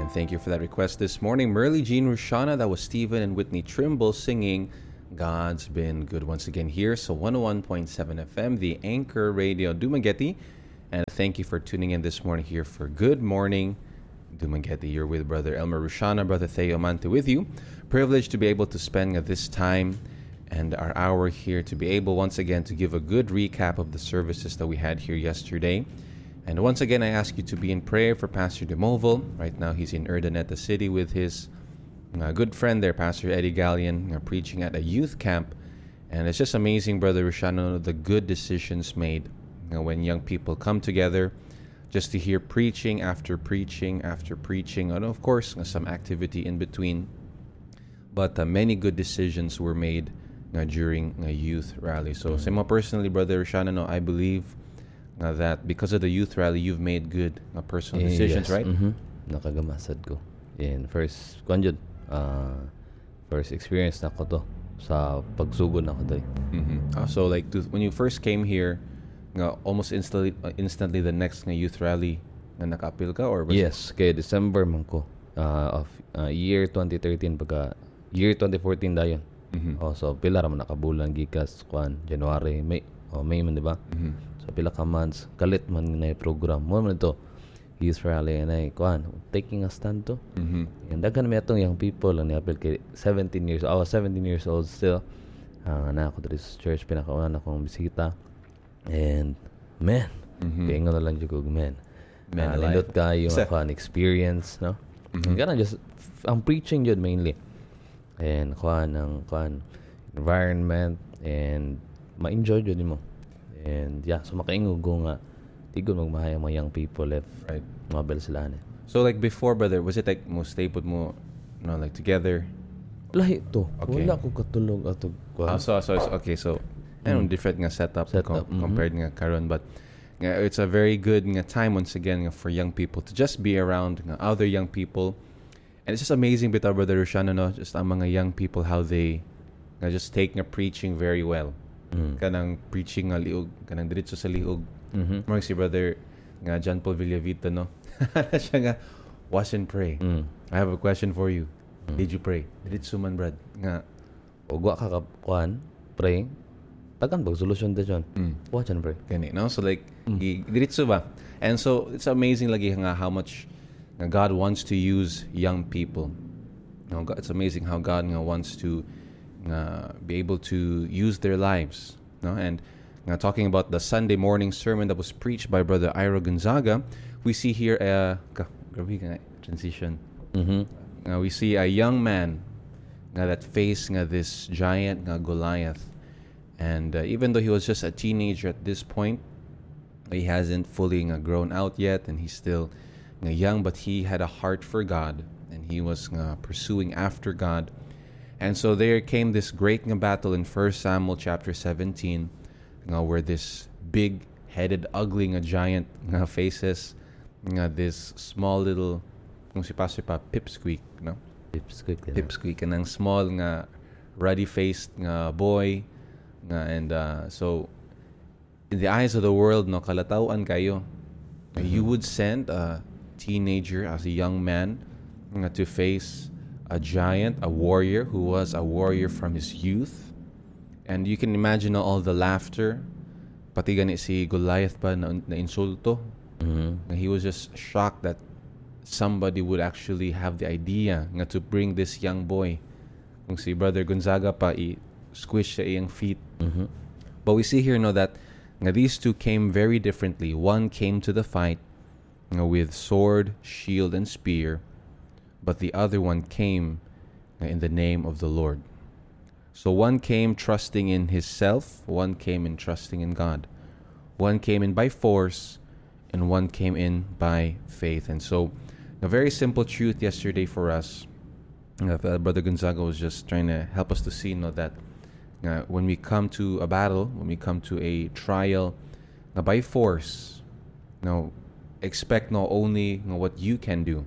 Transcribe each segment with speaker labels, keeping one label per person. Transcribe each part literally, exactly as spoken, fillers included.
Speaker 1: And thank you for that request this morning. Merly Jean Rushana, that was Stephen and Whitney Trimble singing God's Been Good. Once again here, so one oh one point seven F M, the Anchor Radio Dumaguete. And thank you for tuning in this morning here for Good Morning Dumaguete. You're with Brother Elmer Rushana, Brother Theo Mante with you. Privileged to be able to spend this time and our hour here to be able once again to give a good recap of the services that we had here yesterday. And once again, I ask you to be in prayer for Pastor DeMoval. Right now, he's in Urdaneta City with his uh, good friend there, Pastor Eddie Gallion, uh, preaching at a youth camp. And it's just amazing, Brother Rushano, the good decisions made you know, when young people come together just to hear preaching after preaching after preaching. And of course, uh, some activity in between. But uh, many good decisions were made uh, during a youth rally. So, mm-hmm. Same personally, Brother Rushano, no, I believe Uh, that because of the youth rally, you've made good uh, personal decisions,
Speaker 2: yes.
Speaker 1: right?
Speaker 2: Mm-hmm. Nakagamasad ko. In first, kung dyan, uh, first experience na ko to sa pagsugod na ko to.
Speaker 1: Mm-hmm. Uh, so like to, when you first came here, uh, almost instantly, uh, instantly the next uh, youth rally, na naka-appeal ka? Or
Speaker 2: yes, kaya December man ko. Uh, of uh, year twenty thirteen, pagka year twenty fourteen dayon. Mm-hmm. Oh, so pila raman nakabulan gikas kuan January, May, oh, May man, di ba? Mm-hmm. Pila ka months kalit man na program mo man ito youth rally na kuan taking a stand to mm-hmm. And daghan mi atong young people ang niapil kay seventeen years I was seventeen years old still uh, na ako dito sa church pinakauna akong bisita and man mm-hmm. kaya nga na lang jud man man uh, lindot kayo ang kuan experience no mm-hmm. Ganun just ang preaching jud mainly and kuan ang kuan environment and ma-enjoy jud mo. And yeah, so makaingog ko nga tigol magmahayang mga young people if
Speaker 1: right
Speaker 2: mabel sila ne.
Speaker 1: So like before, brother, was it like mo stay put mo you know like together?
Speaker 2: Lahi to.
Speaker 1: Okay.
Speaker 2: Wala ko katulog ato.
Speaker 1: Oh, so so okay, so mm. ano different nga setup,
Speaker 2: setup
Speaker 1: com- compared mm-hmm. nga karon, but nga, it's a very good nga time once again nga for young people to just be around nga other young people. And it's just amazing bitaw, Brother Rushano, no, just ang mga young people how they nga just take nga preaching very well. Mm. Kanang preaching nga liog, kanang diretso sa liog. Mm-hmm. Mark si Brother nga John Paul Villavita, no? Siya nga, wash and pray. Mm. I have a question for you. Mm. Did you pray? Diretso man, Brad. Nga,
Speaker 2: ugwa ka kapuan, pray, tagan bag solution da dyan. Mm. Watch and pray.
Speaker 1: Gani, no? So like, mm. diretso ba? And so, it's amazing lagi nga how much nga God wants to use young people. You know, it's amazing how God nga wants to Uh, be able to use their lives, no? And uh, talking about the Sunday morning sermon that was preached by Brother Iro Gonzaga, we see here a uh, transition. Mm-hmm. Uh, we see a young man uh, that faced uh, this giant uh, Goliath, and uh, even though he was just a teenager at this point, he hasn't fully uh, grown out yet, and he's still uh, young, but he had a heart for God, and he was uh, pursuing after God. And so there came this great battle in First Samuel chapter seventeen, uh, where this big-headed, ugly uh, giant uh, faces uh, this small little, kung si Pastor pa, pipsqueak, no?
Speaker 2: Pipsqueak. Yeah.
Speaker 1: Pipsqueak, and ang small, nga, ruddy-faced nga boy, nga, and uh, so in the eyes of the world, no, kalatawan kayo. Mm-hmm. You would send a teenager as a young man uh, to face a giant, a warrior who was a warrior from his youth. And you can imagine all the laughter. Pati gani si Goliath pa na, na insulto. Mm-hmm. He was just shocked that somebody would actually have the idea nga to bring this young boy. Kung si Brother Gonzaga pa i-squish sa iyang feet. Mm-hmm. But we see here no that nga these two came very differently. One came to the fight nga, with sword, shield, and spear. But the other one came in the name of the Lord. So one came trusting in his self, one came in trusting in God. One came in by force, and one came in by faith. And so, a very simple truth yesterday for us, uh, Brother Gonzaga was just trying to help us to see, you know, that uh, when we come to a battle, when we come to a trial, uh, by force, you know, expect not only you know, what you can do,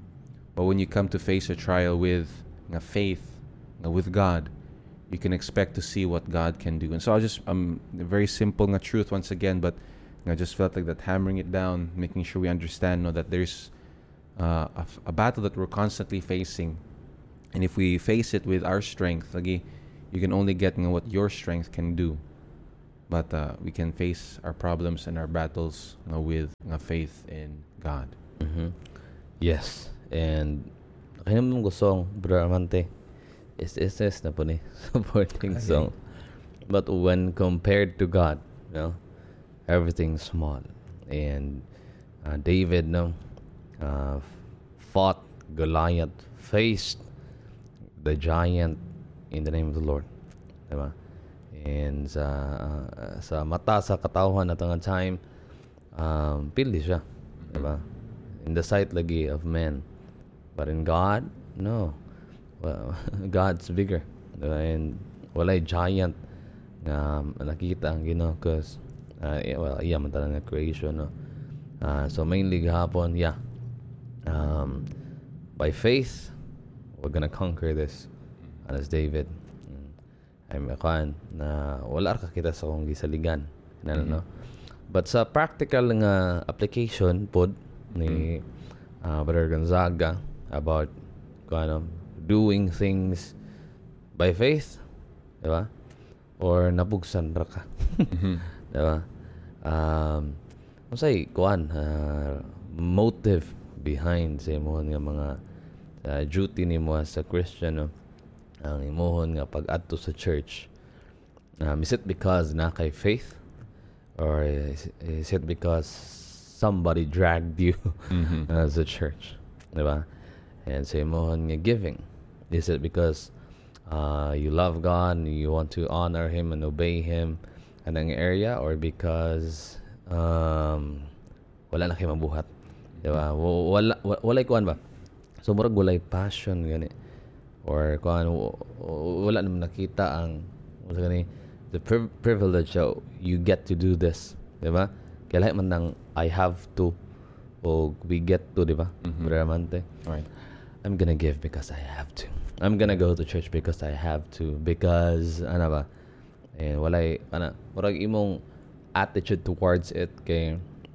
Speaker 1: but when you come to face a trial with uh, faith, uh, with God, you can expect to see what God can do. And so I just, um, very simple nga truth once again, but I just felt like that hammering it down, making sure we understand, know that there's uh, a, f- a battle that we're constantly facing. And if we face it with our strength, lagi, you can only get nga what your strength can do. But uh, we can face our problems and our battles nga with nga faith in God.
Speaker 2: Mhm. Yes. And kaya naman ko song, Brother Amante, is is is na po ni supporting
Speaker 1: Okay.
Speaker 2: song. But when compared to God, you know, everything's small. And uh, David, no, uh, fought Goliath, faced the giant in the name of the Lord. Diba? And sa uh, sa mata sa katawhan at ang time, um, pili siya. Diba? In the sight lagi of men. But in God, no. Well, God's bigger. Diba? And walay giant na nakita ang Ginoo because uh, yeah, well, iya man talaga creation, no. Uh, so mainly gahapon, yeah. Um, by faith, we're gonna conquer this. As David, mm, I'm akan na wala ka kita sa kong gisaligan, na no. But sa practical nga application pod ni uh, Brother Gonzaga about kung ano, doing things by faith, di ba? Or nabugsan ra ka. Di ba? Um, masay, kuan, uh, motive behind sa imohon nga mga uh, duty ni mo as a Christian, no? Ang imohon nga pag-adto sa church. Um, is it because na kay faith? Or is, is it because somebody dragged you
Speaker 1: Mhm.
Speaker 2: as a church? Di ba? And sa imohon nga giving. Is it because uh, you love God and you want to honor Him and obey Him in ang area, or because um, wala na kayo mabuhat? Diba? Wa- Wala, wa- walay kuan ba? So, murag walay passion gani. Or kuan, wa- wala naman nakita ang wala gani, the priv- privilege that you get to do this. Diba? Kaya lahat man nang I have to o we get to, diba?
Speaker 1: Mhm.
Speaker 2: Brother Amante.
Speaker 1: Right.
Speaker 2: I'm gonna give because I have to. I'm gonna go to church because I have to. Because, ano ba? Eh, walay, ano, murag imong attitude towards it kay,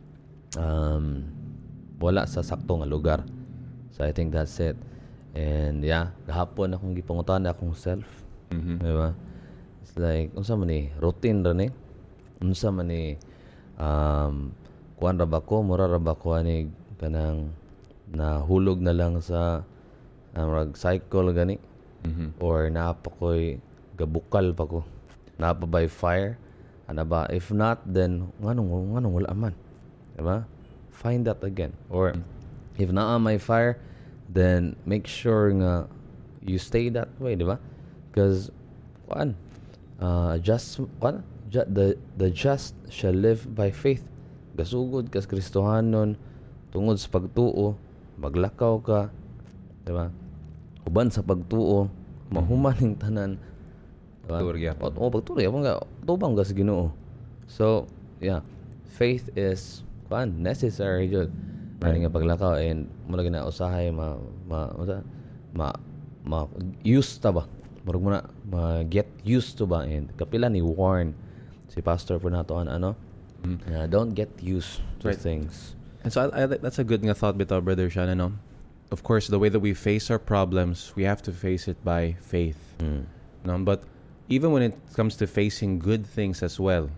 Speaker 2: um, wala sa sakto nga lugar. So, I think that's it. And, yeah, gahapon akong gipangutan akong self.
Speaker 1: Mhm.
Speaker 2: Diba? It's like, unsa man ni, routine ra ni. Unsa man ni, um, kuan ra ba ko, mura ra ba ko ani, kanang, nahulog na lang sa, um, rag cycle gani.
Speaker 1: Mhm.
Speaker 2: Or napa ko'y gabukal pa ko. Napa by fire. Ano ba? If not, then, nganong, nganong wala man. Diba? Find that again. Or, if naa may fire, then make sure nga you stay that way, diba? Because, kuan, uh, just, kuan, ju- the, the just shall live by faith. Gasugod kas Kristohanon, tungod sa pagtuo, maglakaw ka, diba? Uban sa pagtuo, mahuman ng tanan. Diba?
Speaker 1: Pagtuo ra gyapon.
Speaker 2: O, pagtuo gyapon nga, tubang ka sa Ginoo. So, yeah, faith is kuan necessary jud. Right. Nga paglakaw, and mula gina usahay ma ma ma, ma, ma used ta ba? Murag mo na ma get used to ba, and kapila ni warn si pastor po nato an ano,
Speaker 1: Mhm.
Speaker 2: uh, don't get used to
Speaker 1: Right.
Speaker 2: things.
Speaker 1: And so I, I, that's a good nga thought bitaw, Brother Sean, no? Of course, the way that we face our problems, we have to face it by faith.
Speaker 2: Mm.
Speaker 1: No? But even when it comes to facing good things as well,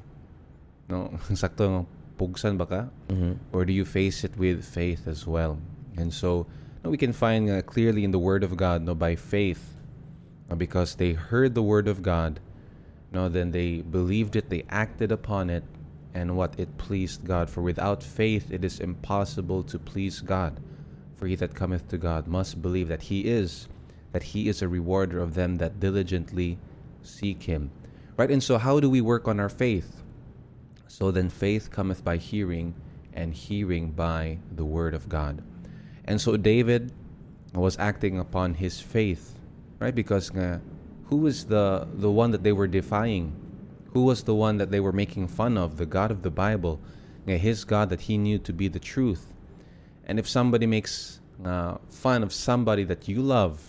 Speaker 1: no? Sakto nga, pugsan ba ka?
Speaker 2: Mhm.
Speaker 1: Or do you face it with faith as well? And so no, we can find uh, clearly in the Word of God, no, by faith, uh, because they heard the Word of God, no, then they believed it, they acted upon it, and what it pleased God. For without faith it is impossible to please God. For he that cometh to God must believe that he is, that he is a rewarder of them that diligently seek him. Right? And so how do we work on our faith? So then faith cometh by hearing, and hearing by the word of God. And so David was acting upon his faith, right? Because nga, who was the the one that they were defying? Who was the one that they were making fun of? The God of the Bible, nga his God that he knew to be the truth. And if somebody makes uh, fun of somebody that you love,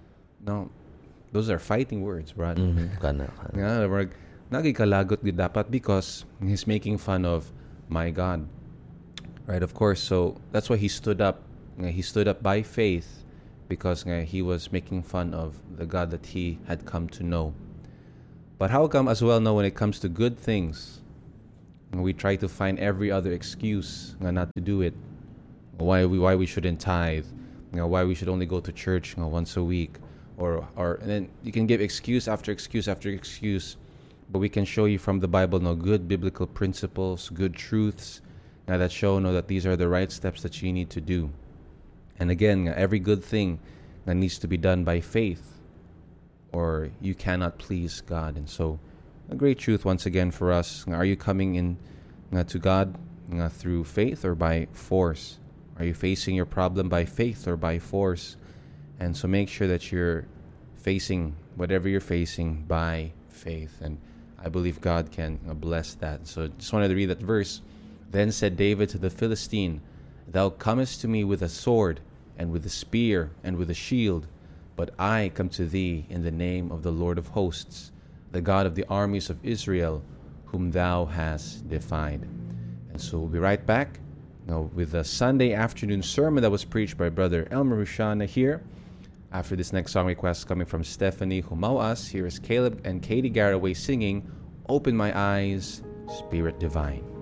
Speaker 1: no, those are fighting words, brad.
Speaker 2: Mhm. Kana, kana.
Speaker 1: Nga, marag, nagikalagot di dapat because he's making fun of my God. Right, of course. So that's why he stood up nga, he stood up by faith because nga, he was making fun of the God that he had come to know. But how come as well, no, when it comes to good things, we try to find every other excuse nga, not to do it. Why we why we shouldn't tithe, you know, why we should only go to church, you know, once a week, or or and then you can give excuse after excuse after excuse, but we can show you from the Bible, no, good biblical principles, good truths, now that show, no, that these are the right steps that you need to do. And again, every good thing that needs to be done by faith, or you cannot please God. And so, a great truth once again for us: are you coming in to God through faith or by force? Are you facing your problem by faith or by force? And so make sure that you're facing whatever you're facing by faith. And I believe God can bless that. So just wanted to read that verse. Then said David to the Philistine, Thou comest to me with a sword, and with a spear, and with a shield, but I come to thee in the name of the Lord of hosts, the God of the armies of Israel, whom thou hast defied. And so we'll be right back now with the Sunday afternoon sermon that was preached by Brother Elmer Rushana here. After this next song request coming from Stephanie Humauas, here is Caleb and Katie Garraway singing, Open My Eyes, Spirit Divine.